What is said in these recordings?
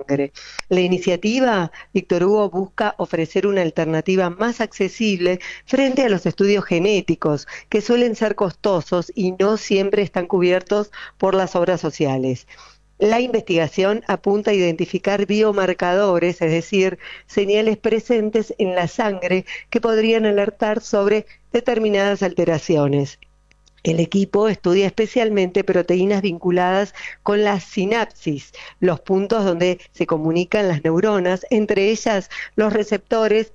sangre. La iniciativa Víctor Hugo busca ofrecer una alternativa más accesible frente a los estudios genéticos, que suelen ser costosos y no siempre están cubiertos por las obras sociales. La investigación apunta a identificar biomarcadores, es decir, señales presentes en la sangre que podrían alertar sobre determinadas alteraciones. El equipo estudia especialmente proteínas vinculadas con la sinapsis, los puntos donde se comunican las neuronas, entre ellas los receptores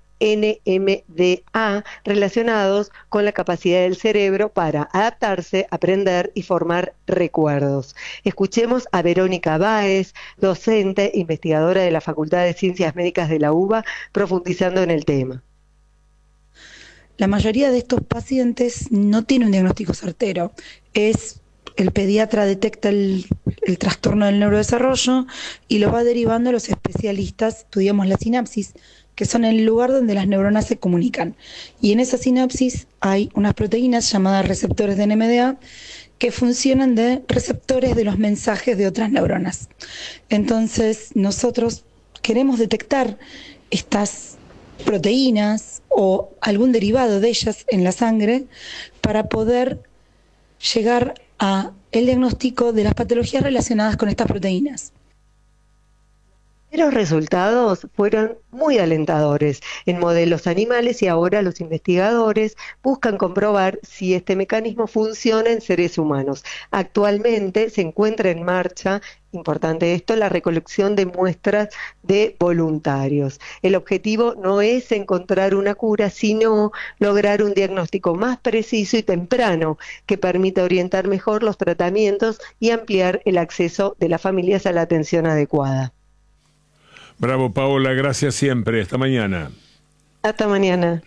NMDA relacionados con la capacidad del cerebro para adaptarse, aprender y formar recuerdos. Escuchemos a Verónica Báez, docente, investigadora de la Facultad de Ciencias Médicas de la UBA, profundizando en el tema. La mayoría de estos pacientes no tiene un diagnóstico certero. El pediatra detecta el trastorno del neurodesarrollo y lo va derivando a los especialistas. Estudiamos la sinapsis, que son el lugar donde las neuronas se comunican. Y en esa sinapsis hay unas proteínas llamadas receptores de NMDA que funcionan de receptores de los mensajes de otras neuronas. Entonces, nosotros queremos detectar estas proteínas o algún derivado de ellas en la sangre para poder llegar a el diagnóstico de las patologías relacionadas con estas proteínas. Los resultados fueron muy alentadores en modelos animales y ahora los investigadores buscan comprobar si este mecanismo funciona en seres humanos. Actualmente se encuentra en marcha, importante esto, la recolección de muestras de voluntarios. El objetivo no es encontrar una cura, sino lograr un diagnóstico más preciso y temprano que permita orientar mejor los tratamientos y ampliar el acceso de las familias a la atención adecuada. Bravo, Paola, gracias siempre. Hasta mañana. Hasta mañana.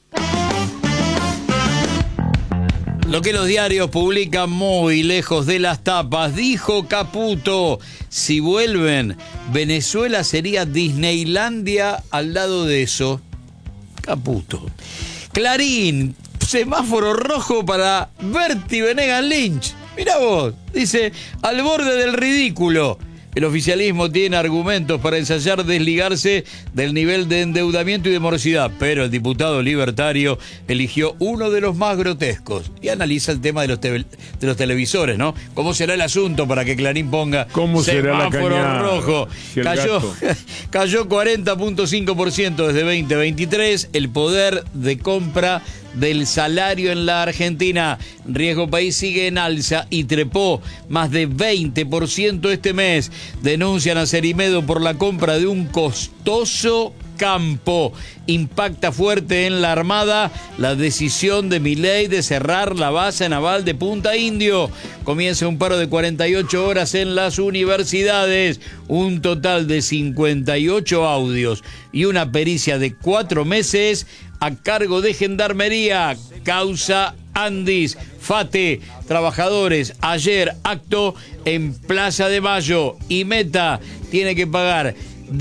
Lo que los diarios publican muy lejos de las tapas. Dijo Caputo, si vuelven, Venezuela sería Disneylandia al lado de eso. Caputo. Clarín, semáforo rojo para Bertie Venegas Lynch. Mirá vos, dice, al borde del ridículo. El oficialismo tiene argumentos para ensayar desligarse del nivel de endeudamiento y de morosidad, pero el diputado libertario eligió uno de los más grotescos y analiza el tema de los televisores, ¿no? ¿Cómo será el asunto para que Clarín ponga semáforo rojo? Cayó 40.5% desde 2023, el poder de compra del salario en la Argentina. Riesgo País sigue en alza y trepó más de 20% este mes. Denuncian a Cerimedo por la compra de un costoso campo. Impacta fuerte en la Armada la decisión de Milei de cerrar la base naval de Punta Indio. Comienza un paro de 48 horas en las universidades. Un total de 58 audios y una pericia de 4 meses a cargo de Gendarmería. Causa Andis. FATE, trabajadores, ayer acto en Plaza de Mayo y Meta tiene que pagar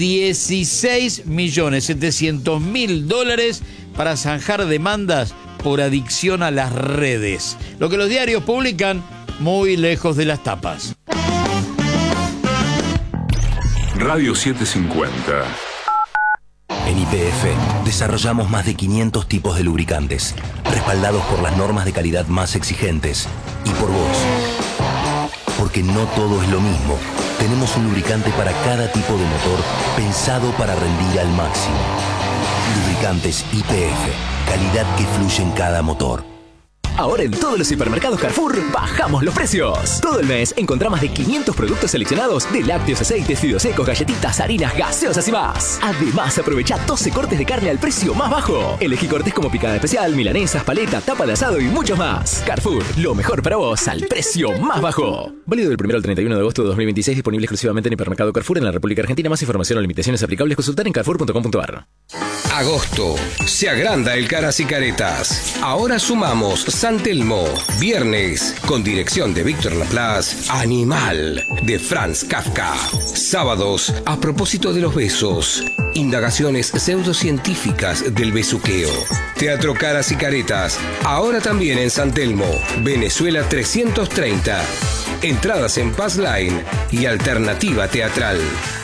$16.700.000 para zanjar demandas por adicción a las redes. Lo que los diarios publican muy lejos de las tapas. Radio 750. En YPF desarrollamos más de 500 tipos de lubricantes, respaldados por las normas de calidad más exigentes y por vos. Porque no todo es lo mismo. Tenemos un lubricante para cada tipo de motor pensado para rendir al máximo. Lubricantes YPF, calidad que fluye en cada motor. Ahora en todos los hipermercados Carrefour bajamos los precios. Todo el mes encontrá más de 500 productos seleccionados de lácteos, aceites, fideos secos, galletitas, harinas, gaseosas y más. Además, aprovecha 12 cortes de carne al precio más bajo. Elegí cortes como picada especial, milanesas, paleta, tapa de asado y muchos más. Carrefour, lo mejor para vos al precio más bajo. Válido del 1 al 31 de agosto de 2026, disponible exclusivamente en hipermercado Carrefour en la República Argentina. Más información o limitaciones aplicables consultar en carrefour.com.ar. Agosto. Se agranda el Caras y Caretas. Ahora sumamos San Telmo. Viernes, con dirección de Víctor Laplace, Animal, de Franz Kafka. Sábados, a propósito de los besos. Indagaciones pseudocientíficas del besuqueo. Teatro Caras y Caretas. Ahora también en San Telmo, Venezuela 330. Entradas en Paz Line y Alternativa Teatral.